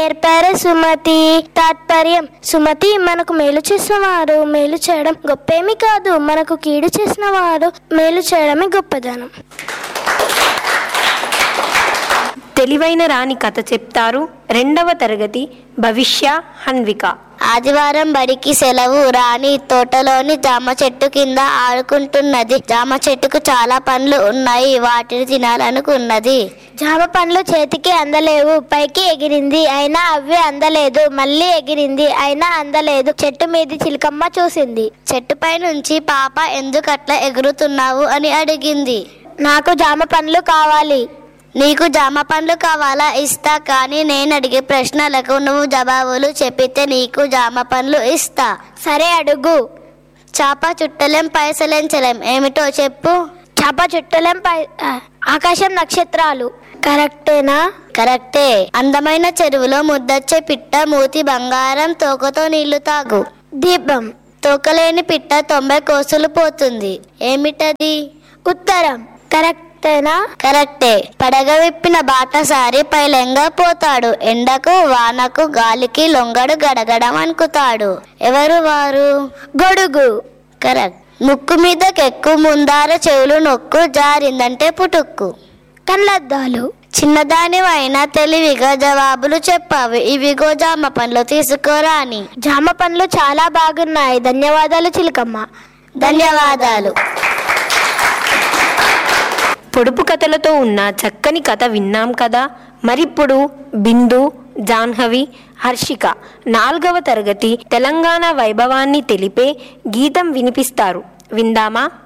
నేర్పారు సుమతి. తాత్పర్యం: సుమతి మనకు మేలు చేసిన వారు మేలు చేయడం గొప్పేమీ కాదు, మనకు కీడు చేసిన వారు మేలు చేయడమే గొప్పదనం. తెలివైన రాణి కథ చెప్తారు 2వ తరగతి భవిష్య, హన్విక. ఆదివారం బడికి సెలవు. రాణి తోటలోని జామ చెట్టు కింద ఆడుకుంటున్నది. జామ చెట్టుకు చాలా పండ్లు ఉన్నాయి, వాటిని తినాలనుకున్నది. జామ పండ్లు చేతికి అందలేవు. పైకి ఎగిరింది, అయినా అవి అందలేదు. మళ్ళీ ఎగిరింది, అయినా అందలేదు. చెట్టు మీది చిలకమ్మ చూసింది. చెట్టుపై నుంచి పాప ఎందుకట్లా ఎగురుతున్నావు అని అడిగింది. నాకు జామ పండ్లు కావాలి. నీకు జామ పండ్లు కావాలా? ఇస్తా, కానీ నేను అడిగే ప్రశ్నలకు నువ్వు జవాబులు చెప్పితే నీకు జామ పండ్లు ఇస్తా. సరే, అడుగు. చాప చుట్టలేం పైసలెంచలేం. ఏమిటో చెప్పు. చాప చుట్టలేం ఆకాశం, నక్షత్రాలు. కరెక్టేనా? కరెక్టే. అందమైన చెరువులో ముద్దచ్చే పిట్ట మూతి బంగారం, తోకతో నీళ్లు తాగు. దీపం. తోకలేని పిట్ట 90 కోసులు పోతుంది. ఏమిటది? ఉత్తరం. కరెక్టేనా? కరెక్టే. పడగ విప్పిన బాటసారి పైలెంగా పోతాడు. ఎండకు వానకు గాలికి లొంగడు, గడగడ వణుకుతాడు. ఎవరు వారు? గొడుగు. కరెక్ట్. ముక్కు మీద కెక్కు, ముందార చెవులు నొక్కు, జారిందంటే పుటుక్కు. కళ్ళద్దాలు. చిన్నదానివైనా తెలివిగా జవాబులు చెప్పావు. ఇవిగో జామ పండ్లు, తీసుకోరా అని. జామ పండ్లు చాలా బాగున్నాయి. ధన్యవాదాలు చిలకమ్మ. ధన్యవాదాలు. పొడుపు కథలతో ఉన్న చక్కని కథ విన్నాం కదా. మరిప్పుడు బిందు, జాహ్నవి, హర్షిక 4వ తరగతి తెలంగాణ వైభవాన్ని తెలిపే గీతం వినిపిస్తారు. విందామా?